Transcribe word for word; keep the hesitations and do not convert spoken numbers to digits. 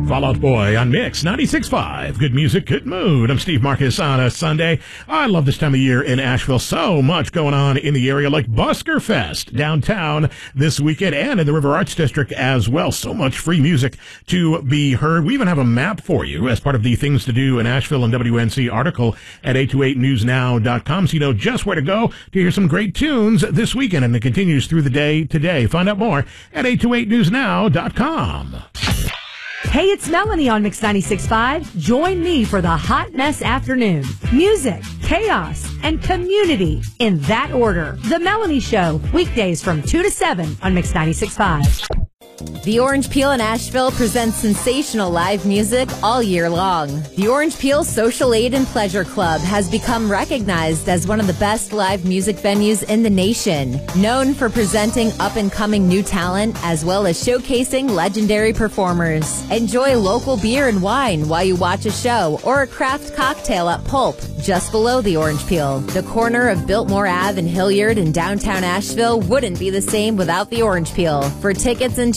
Fall Out Boy on Mix ninety-six point five. Good music, good mood. I'm Steve Marcus on a Sunday. I love this time of year in Asheville. So much going on in the area, like Busker Fest downtown this weekend and in the River Arts District as well. So much free music to be heard. We even have a map for you as part of the Things to Do in Asheville and W N C article at eight two eight news now dot com, so you know just where to go to hear some great tunes this weekend, and it continues through the day today. Find out more at eight two eight news now dot com. Hey, it's Melanie on Mix ninety-six point five. Join me for the Hot Mess Afternoon. Music, chaos, and community in that order. The Melanie Show, weekdays from two to seven on Mix ninety-six point five. The Orange Peel in Asheville presents sensational live music all year long. The Orange Peel Social Aid and Pleasure Club has become recognized as one of the best live music venues in the nation, known for presenting up-and-coming new talent as well as showcasing legendary performers. Enjoy local beer and wine while you watch a show or a craft cocktail at Pulp, just below the Orange Peel. The corner of Biltmore Avenue and Hilliard in downtown Asheville wouldn't be the same without the Orange Peel. For tickets and